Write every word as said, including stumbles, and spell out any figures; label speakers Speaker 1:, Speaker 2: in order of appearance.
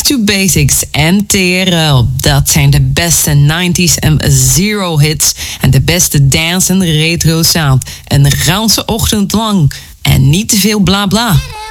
Speaker 1: to Basics en Teer op. Dat zijn de beste nineties en zero hits en de beste dance en retro sound. Een ganse ochtend lang en niet te veel bla bla.